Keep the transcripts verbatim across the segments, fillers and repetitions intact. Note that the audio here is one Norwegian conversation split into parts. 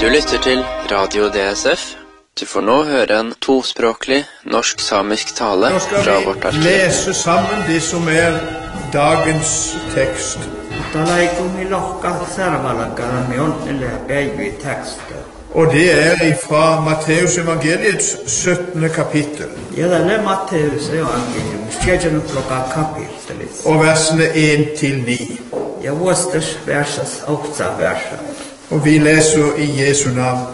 Du lytter til Radio D S F. Du får nå høre en tospråklig norsk-samisk tale fra vårt arkiv. Nå skal vi lese sammen det som er dagens tekst. Og det er fra Matteus evangeliets syttende kapittel. Og versene en til ni. Og vi leser i Jesu navn.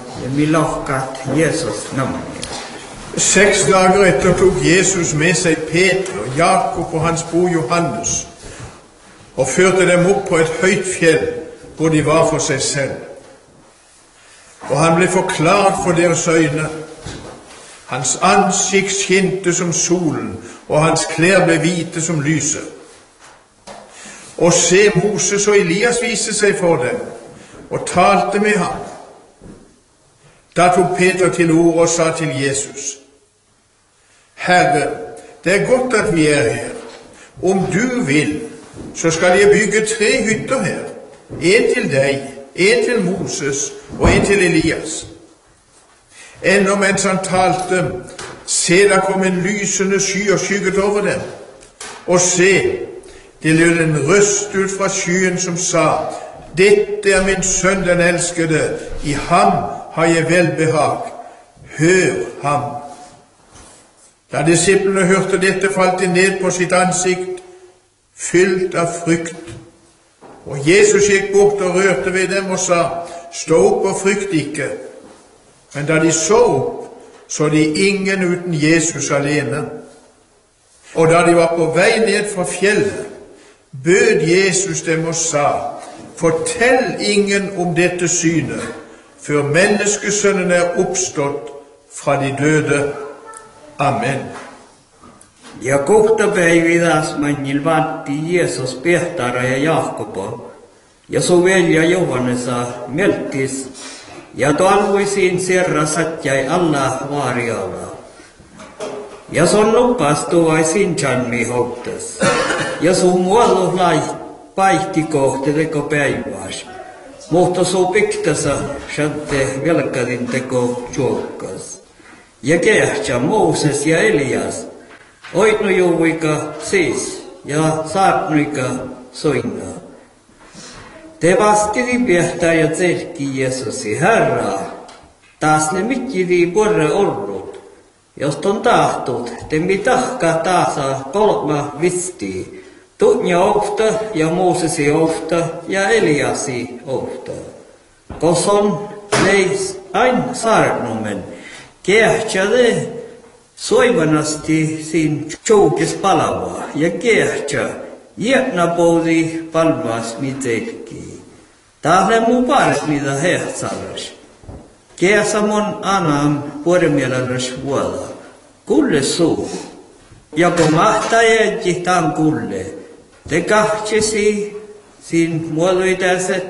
Seks dager etter tok Jesus med seg Peter, Jakob og hans bror Johannes, og førte dem opp på et høyt fjell, hvor de var for seg selv. Og han ble forklart for deres øyne. Hans ansikt skinte som solen, og hans klær ble hvite som lyset. Og se, Moses og Elias viste seg for dem, og talte med ham. Da tok Peter til ord og sa til Jesus: Herre, det er godt at vi er her. Om du vil, så skal jeg bygge tre hytter her. En til deg, en til Moses og en til Elias. Ennå mens han talte, se, da kom en lysende sky og skygget over dem. Og se, det lød en røst ut fra skyen som sa: Dette er min sønn den elskede, i ham har jeg velbehag. Hør ham. Da disiplene hørte dette, falt de ned på sitt ansikt, fylt av frykt. Og Jesus gikk bort og rørte ved dem og sa: Stå opp og frykt ikke. Men da de så opp, så de ingen uten Jesus alene. Og da de var på vei ned fra fjellet, bød Jesus dem og sa: Fortell ingen om dette synet, før menneskesønnen er oppstått fra de døde. Amen. Ja kohta päividas manilvatti Jeesus Pietara ja Jaakopo, ja sovelja Johannesa meltis, ja talvuisiin sierra satjai alla vaariala. Ja son lupas tuvai sinjanmi houtes, ja sun muodu lai paihti kohti teko päiväs. Mutta suu piktasa shadde velkadin teko juokkas. Ja kehtsä Mooses ja Elias, oitnu juuika siis, ja saapnuika soina. Te vastidi piehtää ja tselki Jeesusi Herra, taas ne mikkidi porre ollut. Jos ton tahtut, te mitahka taasa kolma visti. Tutnia ofta ja Moosesi ofta ja Eliasi ofta. Kos on leis ain saarnumen, kehtsä soivanasti sin tjoukes palavaa ja kehtsä jätna poudi palvas mitselki. Tahle mu pares mitä hehtsalas. Kehtsä mon anam puoremielalas vuoda. Kulle suu. Ja kun mahtajeji tan kulle. Te kahtsesi sin muodoitäiset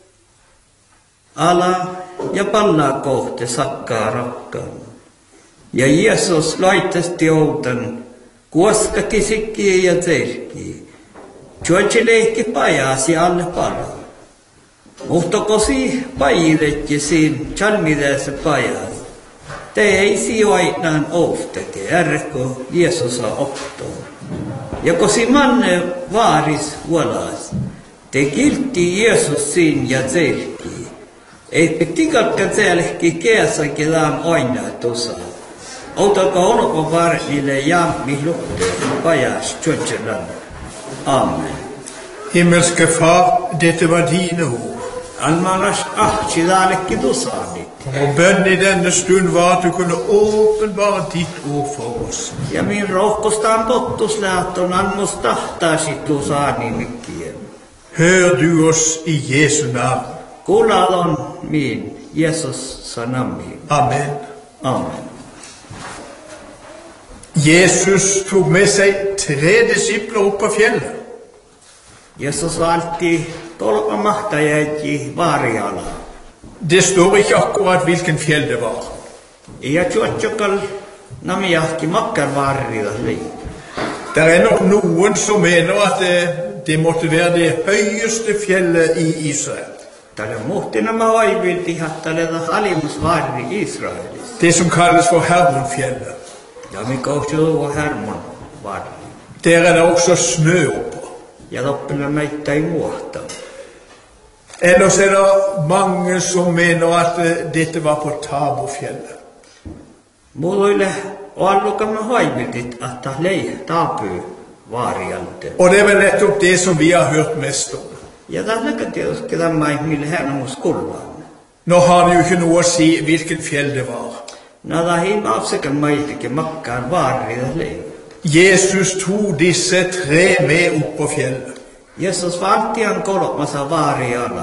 ala ja pallaa kohte sakkaa rakkaan. Ja Jeesus laittesti outan, kuoskaki sikki ja tselki. Tjoitsi leikki pajasi alle palaa. Mutta kosi pajiletki siin chalmideese pajas. Te ei sijoitnaan ofteke, ärko Jeesusa ottoon. Ja kosi manne vaaris vuolas, te kiltti Jeesus siin ja tselki. Ei pitikatka tselki keäsäki laam oina tusa. Outaka olko varnille jammi lutte pajas tjotselan. Amen. Himmelske Far, dette var dine ord. Almanas ahtsidalekki tusaanit. Og bønn i denne stund var at du kunne åpenbare ditt ord for oss. Ja min rohkostaan pottuslähtön annos tahtaasi tusaani mikkien. Hør du oss i Jesu navn. Kuulalon min Jeesus sanami. Amen. Amen. Jesus tok med seg tre disipler opp på fjellet. Jesus valgte tolva mahtajaji vaariala. Det står ikke akkurat hvilken fjell det var. Ja tjotsjokal namijahki makkarvaarida lii. Det er nok noen som mener at det, det måtte være det høyeste fjellet i Israel. Tälle muhti nämä hoivilti hattaleita alimus varri Israelissa. Det som kalles for Hermonfjellet. Ja mikä on silloin Hermon varri. Der er det også snø oppå. Ja loppuna meitä ei muohta. Ellers er det mange som mener at uh, dette var på Taborfjellet. Mulle allukamme hoiviltit, että lei taapyy vaarialte. Og det er vel nettopp det som vi har hørt mest om. Ja tällä tietysti tämä ei mille hermus kullaan. Nå har det jo ikke noe å si hvilket fjell det var. Nada hin avsekan meitikin makkaan vaarida lei. Jesus tog disse tre med opp på fjellet. Jesus valgte han kolmassa vaariala.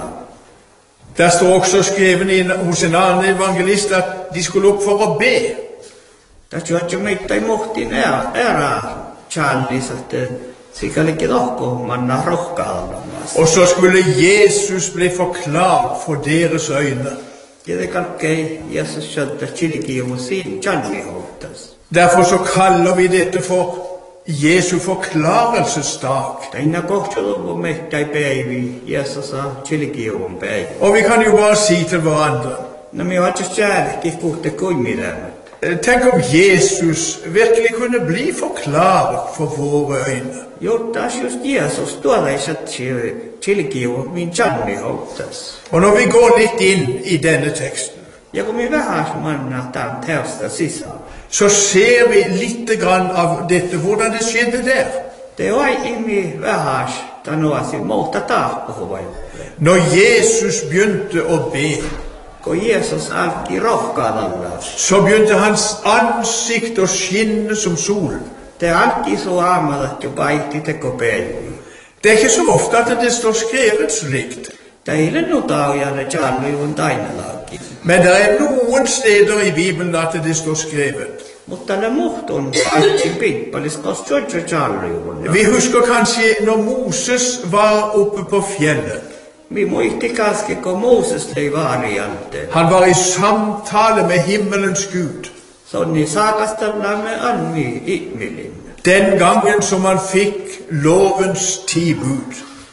Der står også skrevet inn hos en annen evangelist at de skulle opp for å be. Tässä on meitä ei muhtiin ära Charles, että sikälikin tohko manna rohkaalla. Og så skulle Jesus bli forklart for deres øyne. Ja det kaikkei Jesus sieltä chilikiumu siin Charlie hoitas. Derfor så kaller vi dette for Jesu forklarelsesdag. Teina kohtelu meitä ei päivi Jesus on chilikiumun päivi. Og vi kan jo bare si til hverandre. No me har just kärlek puhte kuimidemme. Tenk om Jesus virkelig kunne bli forklaret for våre øyne. Jotta just Jesus tuolla ei satsi chilikiumu min Charlie hoitas. Og når vi går litt inn i denne teksten, ja kun me vähän manna tämän teosta sisään, så ser vi litt grann av dette, hvordan det skjedde der. det on imi vähän tanoasi muuta taappuhuvai. Når Jesus begynte å be, Kun Jesus alki rohkaadalla, så begynte hans ansikt å skinne som solen. te alki su aamadat jo paihti teko päivi. Det er ikke så ofte at det står skrevet slikt. Teille nutaujalle Charliun tainalaakin. Men det er noen steder i Bibelen at det står skrevet. Mutta tälle muhtun alki pippalis kostjojo Charliun. Vi husker kanskje når Moses var oppe på fjellet. Vi muisti kaske, kun Moses lei vaarialte. Han var i samtale med himmelens Gud. Sonni saakastella me anmi ihmilin. Den gangen som han fikk lovens ti bud.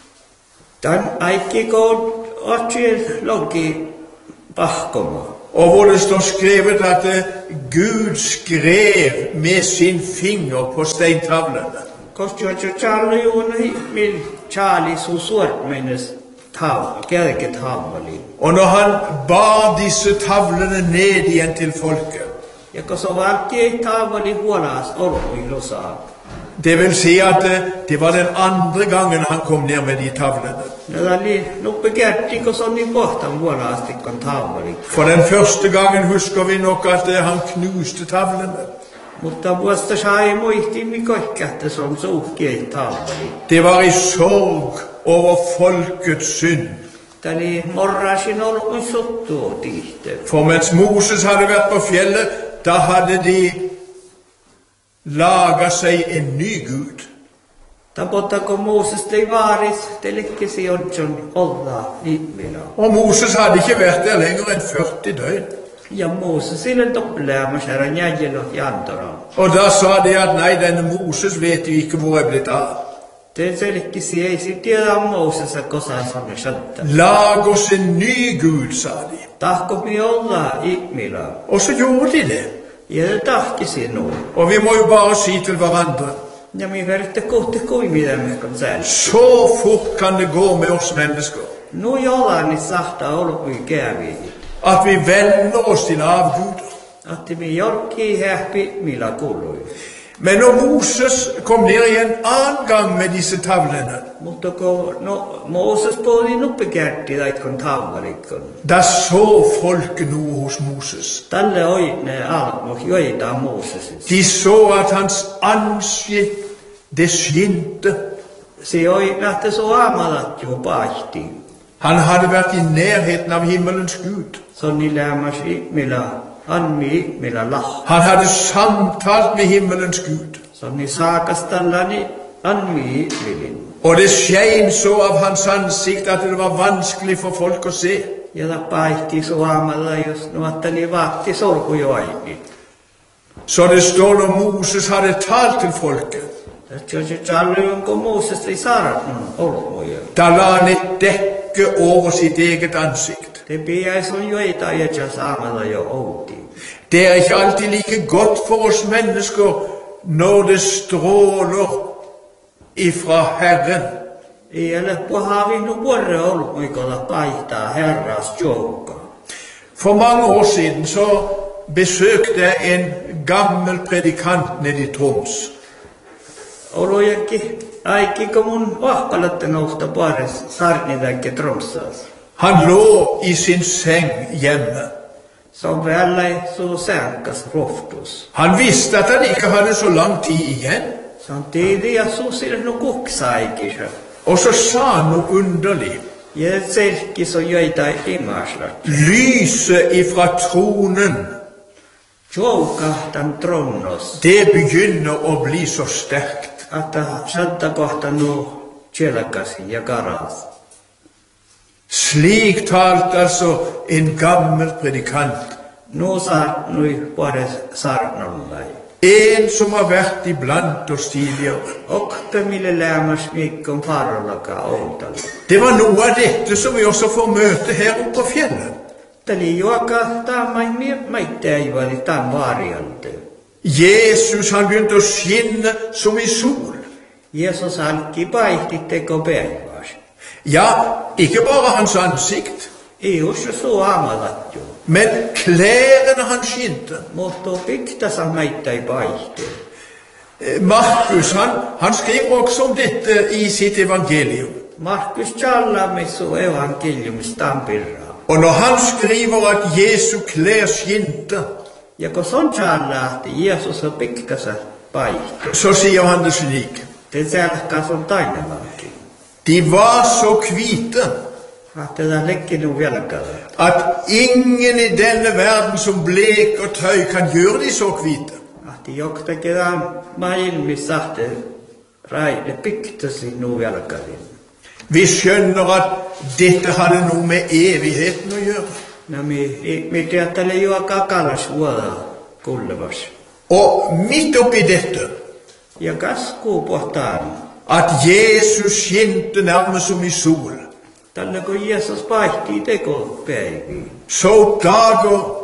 Tän aikki kun otsi logi pahkomo. Og hvor det står skrevet at eh, Gud skrev med sin finger på steintavlene. Kostjojo Charliun ihmil Charlie su suortmenes tav, kelket havvalin. Og når han bar disse tavlene ned igjen til folket, Ja kun se valti ei taavali huolas ormuilusaa. det vil si at eh, det var den andre gangen han kom ned med de tavlene. Näitä oli nuppe kerti, kun se on niin kohtaan huolaasti, kun taavali. For den første gangen husker vi nok at eh, han knuste tavlene. Mutta vuosta sai muistiin, niin kaikki, että se on suhki ei taavali. Det var i sorg over folkets synd. Tämä oli morrasin ollut mun suttua tihte. For mens Moses hadde vært på fjellet, da hadde de laget seg en ny Gud. Tapotta, kun Moses lei vaaris, te likkisi odjon olla ihmillä. Og Moses hadde ikke vært der lenger enn førti døgn. Ja Moses sille toppleamas herra njäjelot jantora. Og da sa de at nei, denne Moses vet jo ikke hvor jeg blitt av. Te se likkisi ei sit tiedä Moses, että kosa sanne shatta. Lag oss en ny Gud, sa de. Tahko mi olla ihmillä. Og så gjorde de det. Ja det tahkisi nuo. Og vi må jo bare si til hverandre, Ja mi verite kohti kuimidemme kun säällä. så fort kan det gå med oss mennesker, Nu jollain niin sahtaa olkui kävi. at vi vender oss til avguder. Atti mi jorkki hähpi millä kuului. Men når Moses kom ned en annen gang med disse tavlene, Mutta kun no, Moses puhui nuppikertti tai kun tavvarikon. da så folket noe hos Moses. Tälle oine almo joita Moses. De så at hans ansikt, det skinte. Se oi nähtä så amalat jo paihti. Han hadde vært i nærheten av himmelens Gud. Sonni lämmas ihmillä, anmi ihmillä lah. Han hadde samtalt med himmelens Gud. Sonni saakastallani anmi ihmilin. Og det skjein så av hans ansikt at det var vanskelig for folk å se. Ja ta paihti so amalla jos nuottani vaatti sorkujoini. Så det står når Moses hadde talt til folket, Tässä on Charliun, kun Moses ei saada olmuja. da la han et dekk dekke over sitt eget ansikt. Te piäis on joita ja saamalla jo outi. Det er ikke alltid like godt for oss mennesker når det stråler ifra Herren. Ei ole pahavinu vuorre ollut muikolla kaihtaa herras joukka. For mange år siden så besøkte jeg en gammel predikant nede i Troms. Olojakki aikiko mun vahkalatte nousta pares sarnitäkke Tromsas. Han lå i sin seng hjemme. Som vällei su sänkas roftus. Han visste at han ikke hadde så lang tid igjen. Som tiidia su sille no kuksaikisä. Og så sa han noe underlig. Ja selkis on joita imaslat. Lyset ifra tronen, Joukahtan tronnos. det begynner å bli så sterkt. Että satta kohta nu tjelkasi ja karas. Slik talte altså en gammel predikant. Nu saa nui pares sarnollai. En som har vært iblant oss tidligere. Okta mille lämmas mikkon farolaka outalla. Det var noe av dette som vi også får møte her oppe på fjellet. Tali juoka taamai maitteivari taan varjalta. Jesus han begynte å skinne som i sol. Jeesus alki paihti teko päiväs. Ja, ikke bare hans ansikt, Ei usu su amalatju. men klærne han skinte. Mutta piktasa maittai paihti. Eh, Markus han, han skriver også om dette i sitt evangelium. Markus tjallamme su evankeliumis tampirra. Og når han skriver at Jesu klær skinte, Ja kun son tjallahti Jeesus on piktasa paihti. så sier han det slik. Te selkas on tainelanki. De var så hvite Että tää lekki nu velkalla. at ingen i denne verden som blek og tøy kan gjøre de så hvite. Ahti jokta kedään maailmi sahte raide piktasi nu velkallin. Vi skjønner at dette hadde noe med evigheten å gjøre. No mi mi teattele juoka kalas vuoda kullevas. Og midt oppi dette, Ja kaskuu pohtaan. at Jesus skinte nærmest som i sol, Tällä kun Jeesus paihtii teko päiviin. så oppdager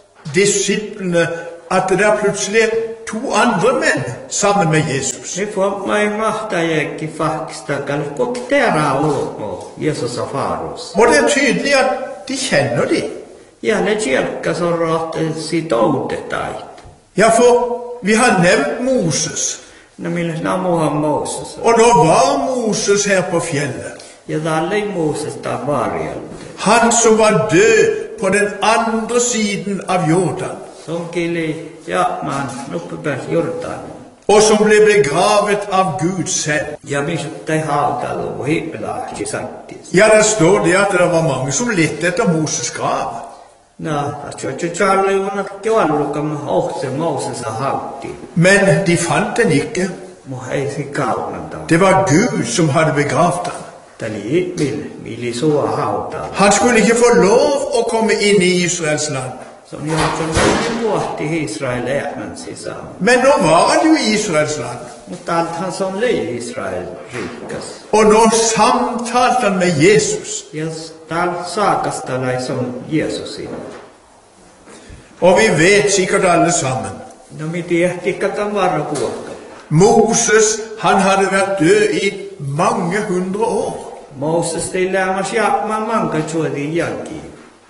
disiplene at det er plutselig to andre menn sammen med Jesus. Me får mai mahtajakki faksta kalle koktera ulko Jeesus on farus. Og det er tydelig at de kjenner de. Ja ne tjelkkas on rohte sitoutetait. Ja, for vi har nevnt Moses. No millä namuhan Mooses. Og nå var Moses her på fjellet. Ja tälle Mooses taan varjalta. Han som var død på den andre siden av Jordan, Som kili jaakmaan nuppepääs Jordanin. og som ble begravet av Gud selv. Ja misuttai hautalu hippelahti sattis. Ja, der står det at det var mange som lette etter Moses' grav. No, atjoitju tjalli unna kevalukam ohtse Mooses hautti. Men de fant den ikke. Mo ei si kaunanta. Det var Gud som hadde begravd ham. Tali itmil, mili sua hautaa. Han skulle ikke få lov å komme inn i Israels land. Se on johtanut välin vuotti Israel elämän sisään. Men nå var han jo i Israels land. Mutta althan se on lei Israel rikkas. Og nå samtalte han med Jesus. Ja täällä saakastalais on Jeesusin. Og vi vet sikkert alle sammen. No mi tiehti katan varra puolta. Moses, han hadde vært død i mange hundre år. Mooses ei lämmäs jaakmaan manka tjuodi jälkiin.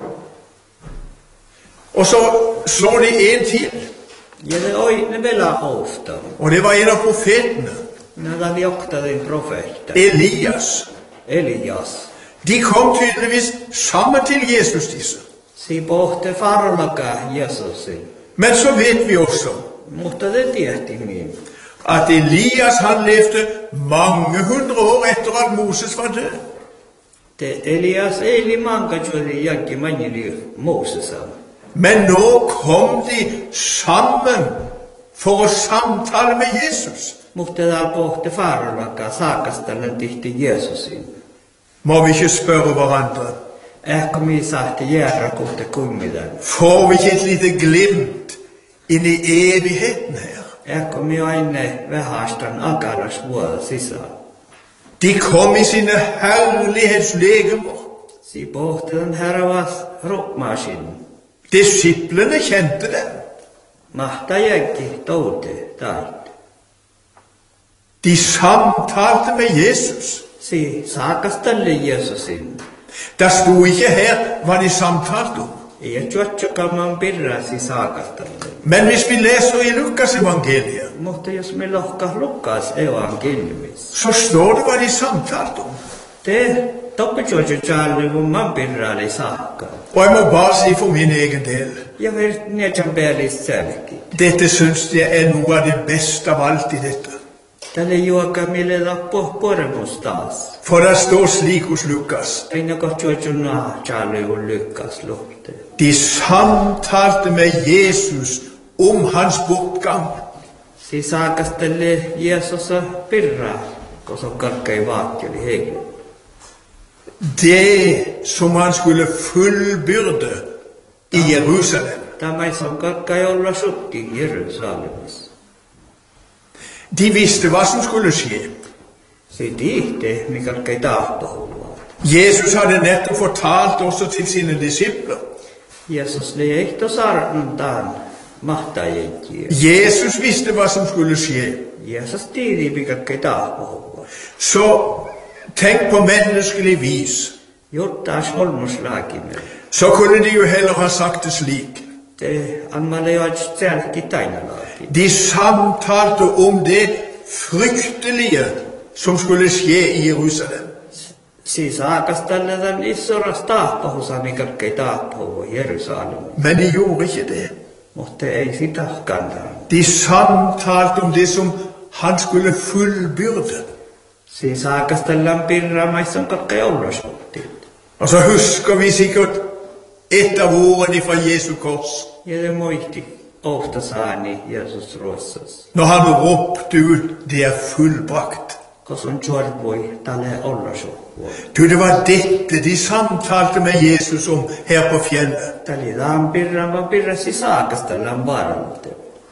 Og så slår de en til. Ja ne oi ne vela ofta. Og det var en av profetene, Näitä oli johtavin profeetta. Elias. Elias. De kom tydeligvis sammen til Jesus, disse. Si pohte farlaka Jeesusin. Men så vet vi også Mutta te tiehti niin. at Elias han levde mange hundre år etter at Moses var død. Te Elias ei li manka tjuodi jälki manjili Moosesan. Men nå kom de sammen for å samtale med Jesus. Mutta täällä pohti farlaka saakastellen tihti Jeesusin. Må vi ikke spørre hverandre? Ehkä mi sahti jäädä kohta kummidan. Får vi ikke et lite glimt inn i evigheten her? Ehkä mi aine vähastan akaras vuoda sisään. De kom i sine herlighetslegemer. Si pohti den herra vas rockmaskin. Disiplene kjente den. Mahta jäkki touti taite. De samtalte med Jesus. Si saakastalle Jeesusin. Der sto ikke her hva de samtalte om. Ei tjuatsukaman pirra si saakastalle. Men hvis vi leser i Lukas evangeliet, Mutta jos me lohkas Lukas evankeliumis. så står det hva de samtalte om. Te toppitjuatsu tjalli kun man pirra li saakka. Og jeg må bare si for min egen del, Ja ver nietjan pelis selki. dette synes jeg er noe av det beste av alt i dette. Tälle juokka mille lappu poremus taas. For det står slik hos Lukas. Aina kohtuatsuna tjalli kun lykkas luhte. De samtalte med Jesus om hans bortgang. Si saakastelle Jeesusa pirra, koska karkkai vaakkeli heille. Det som han skulle fullbyrde i Jerusalem. Tämä ei saa karkkai olla sutti Jerusalemis. De visste hva som skulle skje. Si tiihte, mi karkkai tahtohuvat. Jesus hadde nettopp fortalt også til sine disipler. Jeesus li ehto saarnuntaan mahtajentjiä. Jesus visste hva som skulle skje. Jeesus tiidi, mi karkkai tahtohuvat. Så tenk på menneskelig vis. Juttaas holmuslaakimel. Så kunne de jo heller ha sagt det slik. Te anmalle jo ats selki tainalaaki. De samtalte om det fryktelige som skulle skje i Jerusalem. Si saakastalle tämän issoras tahtohusa, mi karkkai tahtohuva Jerusalem. Men de gjorde ikke det. Mutta ei sitä kantaa. De samtalte om det som han skulle fullbyrde. Si saakastellaan pirramaisson karkkai ollasuttiin. Og så husker vi sikkert et av ordene fra Jesu kors. Ja det muisti ofta saani Jeesus ruossas. Når han ropte ut, det er fullbrakt. Koska on tjorvoi tälle ollasuttua. Du, det var dette de samtalte med Jesus om her på fjellet. Täli daan pirrama pirrasi saakastellaan varalte.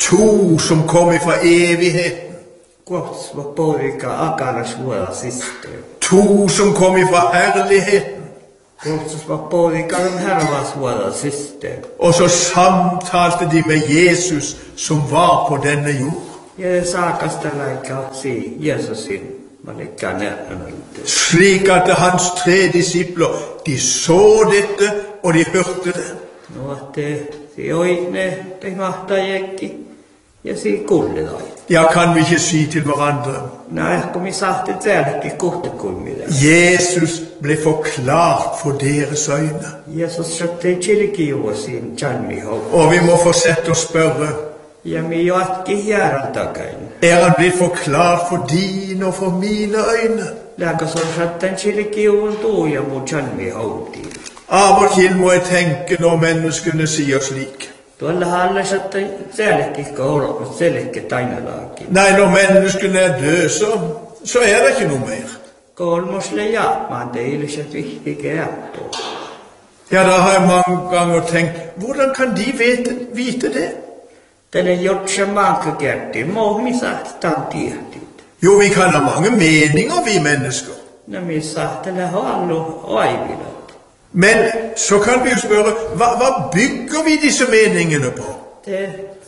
To som kom fra evigheten. Kuotsva poika akaras vuoda sisteen. To som kom fra herligheten. Kuotsva poika on hervas vuoda sisteen. Og så samtalte de med Jesus som var på denne jord. Ja det saakastellaika si Jeesusin. Man ikke nærmere. Slik at hans tre disipler, de så dette og de hørte det. No että si oine te mahtajekki ja si kullidai. Ja, kan vi ikke si til hverandre. Nei, kun vi sahti tselki kuhtekuimille. Jesus ble forklart for deres øyne. Jeesus sattei chilkiuosiin chanmiho. Og vi må fortsette å spørre, Ja mi joatki hieran takain. er han blitt forklart for dine og for mine øyne? Lääkas on satten chilkiuun tuu ja mu chanmihoutiin. Av og til må jeg tenke når menneskene sier slik. Tuolla halle satten tselki koulokot tselki tainalaakin. Nei, når menneskene er døde, så, så er det ikke noe mer. Kolmosle jaapmaan teilliset vihtige appo. Ja, da har jeg mange ganger tenkt, hvordan kan de vite, vite det? Tälle jotsa maankakerti, mohmi sahtaan tiehtit. Jo, vi kan ha mange meninger, vi mennesker. No mi sahtele hallu aivilat. Men så kan vi jo spørre, hva, hva bygger vi disse meningene på? Te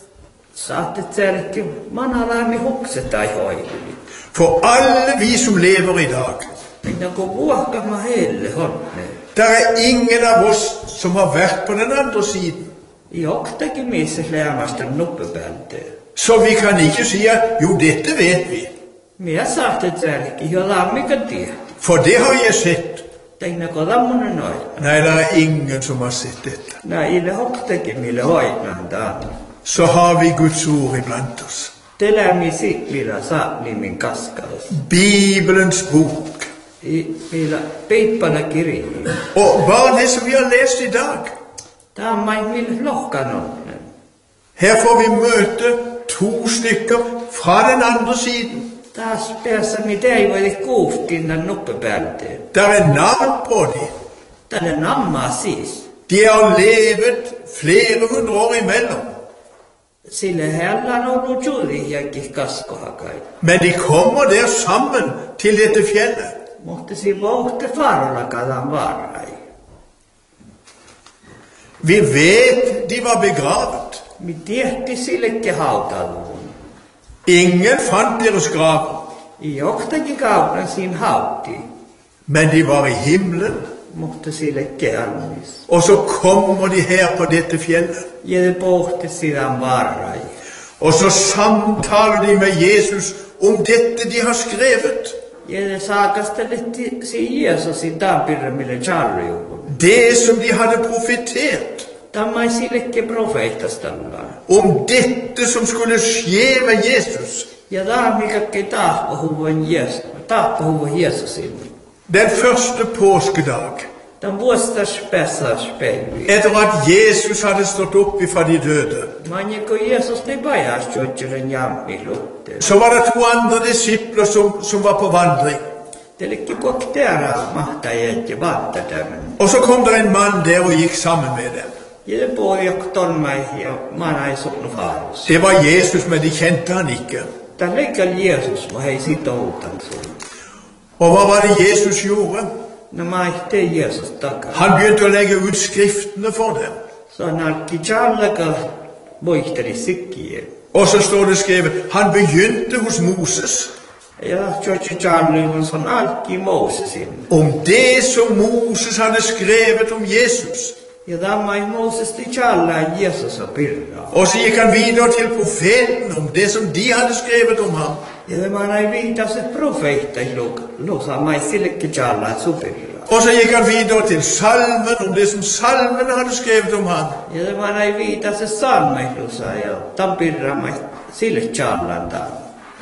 saatte tselki manalaami huksetai hoivili. For alle vi som lever i dag, Minä kun vuokkama heille honne. der er ingen av oss som har vært på den andre siden. Joktakin missä lämmästä nuppepälteen. Så vi kan ikke si at, jo, dette vet vi. Minä saatte tselki, jo lammika tiehti. For det har jeg sett. Teina ko lammunen noin. Nei, det er ingen som har sett dette. Nää ille hoktakin mille hoinan taan. Så har vi Guds ord iblant oss. Te lämmi siklillä saapnimin kaskaus. Bibelens bok. I millä peippana kirjiin. Og bare det som vi har lest i dag. Tää on main mille lohkan onnen. Her får vi møte to stykker fra den andre siden. Taas päässä mitä ei voi kuufkinna nuppepälteen. Der er navn på dem. Tälle nammaa siis. De har levet flere hundre år imellom. Sille hella on ollut juuriakin kaskohakai. Men de kommer der sammen til dette fjellet. Mutta si vohte farolla kadan varai. Vi vet de var begravet. Me tiedätte sillekin hautaluun. Ingen fant deres graver, I johtakin kauden siinä hautti, men de var i himmelen. mutta sillekin annis. Og så kommer de her på dette fjellet. Ja det pohti sitä varrai. Og så samtaler de med Jesus om dette de har skrevet. Ja det saakasteletti si Jeesusin tampirramille charjuun. Det som de hadde profetert. Tämä ei sillekin profeettastalla. Om dette som skulle skje med Jesus. Ja tämä mikäkin tahpahuvan Jeesus, tahpahuvan Jeesusin. Den første påskedag. Tämän vuostas pääsas päiviä. Etter at Jesus hadde stått opp fra de døde. Manjeko Jeesus ne pajas juotselen jammilutte. Så var det to andre disipler som, som var på vandring. Telikki kokteara mahtajat ja vattadamen. Og så kom der en mann der og gikk sammen med dem. Ja det pohjok tonmai ja mana ei sopnu faarus. Det var Jesus, men de kjente han ikke. Tämän leikal Jeesus mä hei sitoutan sun. Og hva var det Jesus gjorde? No mä ei Jeesus takaa. Han begynte å legge ut skriftene for dem. Så han alki tjallaka voihteli sikkiä. Og så står det skrevet, han begynte hos Moses. Ja tjotsi tjalluun son alki Mosesin. Om det som Moses hadde skrevet om Jesus. Ja tämä ei Moses ti tjallaan Jeesus on pirraa. Og så gikk han videre til profeten om det som de hadde skrevet om ham. Ja tämä ei viita se profeetta lusa mai sillekin tjallaan supirraa. Og så gikk han videre til salmen om det som salmen hadde skrevet om ham. Ja tämä ei viita se salmehlusa ja tämän pirraa mai sille tjallaan tämän.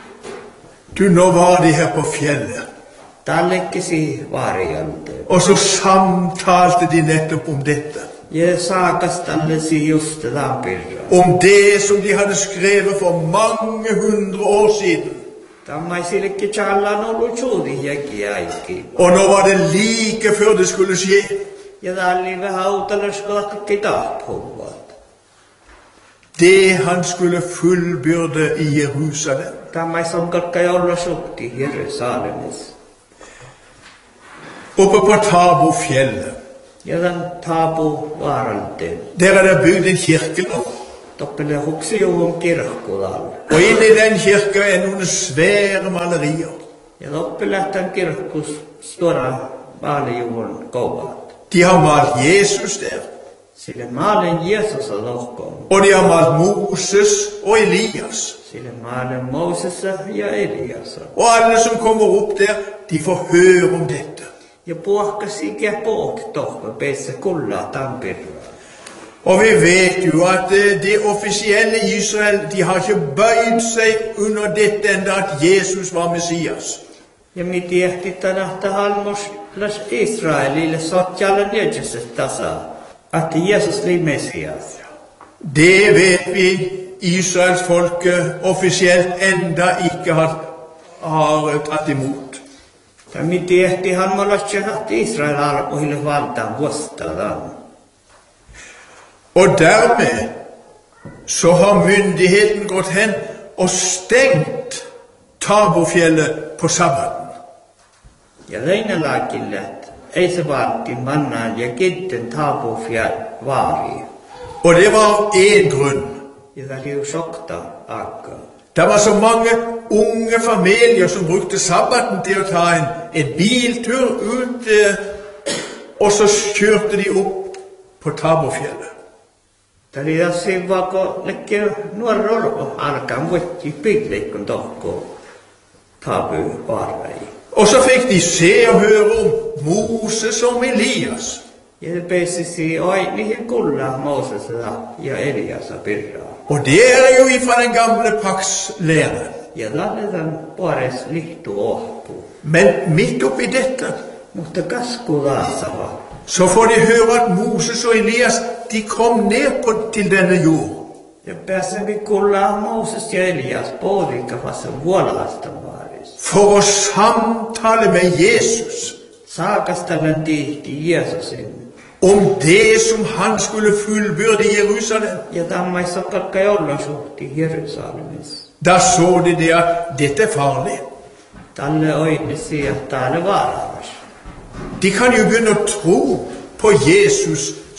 Du, nå var de her på fjellet. Tallekisi variante. Og så samtalte de nettopp om dette. Ja saakastallesi just tämän pirraa. Om det som de hadde skrevet for mange hundre år siden. Tämä ei sillekin tjallaan ollut juuriakin aikin. Og nå var det like før det skulle skje. Ja tämä oli vähän uutalaskolakki tahpuvat. Det han skulle fullbyrde i Jerusalem. Tämä ei sonkalkka olla sukti Jerusalemissa. Oppe på Tabofjellet. Ja tämän taapu vaaralteen. Der er det bygd en kirke nå. Toppele huksi juhun kirkkulalla. Og inne i den kirka er noen svære malerier. Ja toppele tämän kirkkus stora maalijuhun kovat. De har malt Jesus der. Sille maalen Jeesus on lohkoon. Og de har malt Moses og Elias. Sille maalen Moosesa ja Eliasa. Og alle som kommer opp der, de får høre om dette. Ja puhkas ikä pook tohme peissä kullaa tampirraa. Og vi vet jo at det offisielle Israel, de har ikke bøyd seg under dette enda at Jesus var Messias. Ja mi tiehti tänähtä halmoslas Israelille sotjalle njötjöset tasa, että Jeesus oli Messias. Det vet vi Israels folke offisielt enda ikke har, har tatt imot. Ja mi tiehti halmoslas Israel alkohille valtaan vuostadan. Og dermed så har myndigheten gått hen og stengt Tabofjellet på sabbaten. Ja Reinalakille ei se vaatti mannaan ja kitten Tabofjell vaari. Og det var en grunn. Ja det oli jo sjokta akka. Det var så mange unge familier som brukte sabbaten til å ta en, en biltur ut, eh, og så kjørte de opp på Tabofjellet. Tämä oli tässä vaikka lekkää nuori orvo alkaa vuotti piikleikon tohkoon Tabu varrai. Og så fikk de se og høre om Moses og Elias. Ja det pääsisi oi niihin kulla Moosesa ja Eliasa pirraa. Og det er jo ifra den gamle pakts lære. Ja lannetan puores lihtu ohpu. Men midt oppi dette, Mutta kasku laasava. så får de høre at Moses og Elias, de kom ned på, til denne jord. Ja pääsemme kulla Mooses ja Elias poodikka vasta vuolaasta vaaris. For å samtale med Jesus Saakastalan tihti Jeesusin. om det som han skulle fullbyrde i Jerusalem. Ja tammaissa kakka jolla suhti Jerusalemissa. Da så de det at dette er farlig. Tälle oinnisi ja täällä vaaravas. De kan jo begynne å tro på Jesus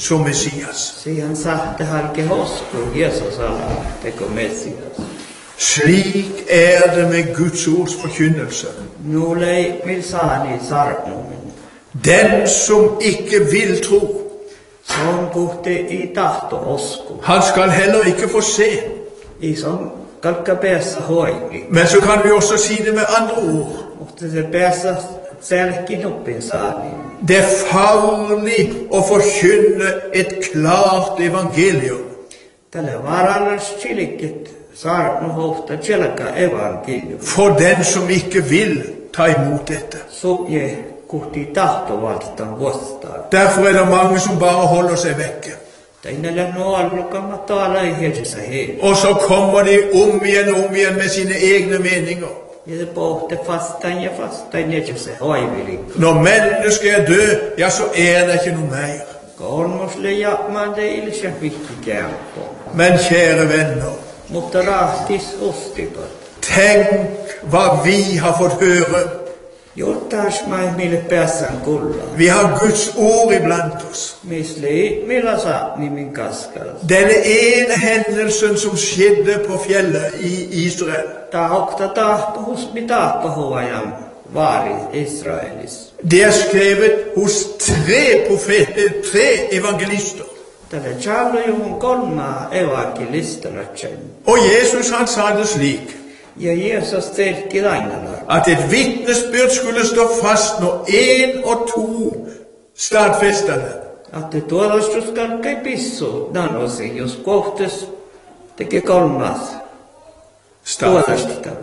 som Messias. Siihen sahte halke hosku Jeesus ala teko Messias. Slik er det med Guds ords forkynnelse. Nuulei mil saani sarnumin. Den som ikke vil tro, Se on puhti i tahto osku. han skal heller ikke få se. I som kalkka päässä hoiki. Men så kan vi også si det med andre ord. Mutta se päässä selki nuppin saani. Det er farlig å forkynne et klart evangelium. Tällä varallas chilikit sarnu hohta chelka evankelium. For den som ikke vil ta imot dette. Subje kuhti tahtovaltan vastaan. Derfor er det mange som bare holder seg vekke. Teinellä nuollukamma taala ei helsä hei. Og så kommer de om igjen og om igjen med sine egne meninger. Ja se pohte fastain ja fastain ja se hoivilikko. Når mennesket er død, ja, så er det ikke noe mer. Kolmosle jakmaan te ilsä vihti kämppo. Men kjære venner, Mutta rahtis ustikot. tenk hva vi har fått høre. Jottaas mai mille päässään kulla. Vi har Guds ord iblant oss. Misli millä saa nimin kaskas. Denne ene hendelsen som skjedde på fjellet i Israel, Tahokta tahtohus mi tahtohuajan vaari Israelis. det er skrevet hos tre profeter, tre evangelister. Tälle tjallujuhun kolmaa evankelistalachen. Og Jesus han sa det slik, Ja Jeesus telkki lainalla. at et vitnesbyrd skulle stå fast når en og to stadfester det. Atte tuolastus kalkkai pissu nanosi, jos kohtes teki kolmas Stadfester. tuolasta.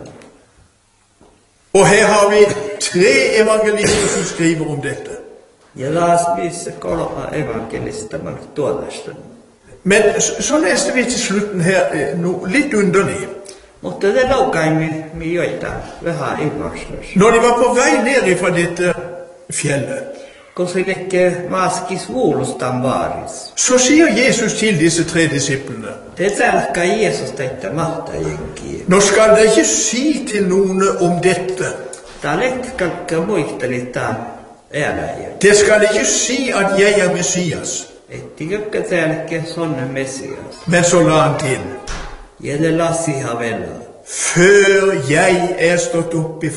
Og her har vi tre evangelister som skriver om dette. Ja taas missä kolma evankelistaman tuolasta. Men så, så leste vi til slutten her eh, noe litt underlig. Mutta te laukaimme mi joita vähän ilmaslus. Når de var på vei ned fra dette fjellet, Kun se lekke maskis vuulustan vaaris. så sier Jesus til disse tre disiplene, Te tälkka Jeesus teitä mahtajenkin. nå skal dere ikke si til noen om dette. Tää lehti kalkka muisteli tää eläjä. Det skal ikke si at jeg er Messias. Etti jotka tälkkä sonne Messias. Men så la han til, Jälle lassi havella. før jeg er stått opp ifra